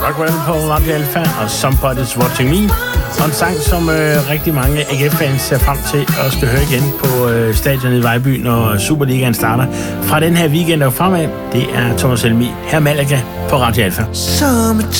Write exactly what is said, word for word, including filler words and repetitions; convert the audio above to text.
Rockwell på Radio Alpha og Somebody's Watching Me. Og en sang, som øh, rigtig mange A G F-fans ser frem til og skal høre igen på øh, stadionet i Vejby, når Superligaen starter. Fra den her weekend og fremad, det er Thomas Helmi, her Malaga på Radio Alpha.